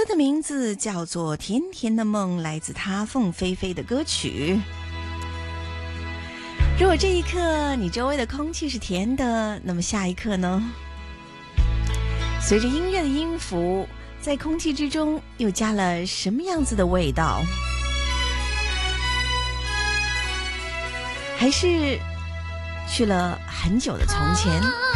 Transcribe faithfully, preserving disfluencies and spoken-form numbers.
歌的名字叫做《甜甜的梦》，来自他凤飞飞的歌曲。如果这一刻你周围的空气是甜的，那么下一刻呢？随着音乐的音符，在空气之中又加了什么样子的味道？还是去了很久的从前？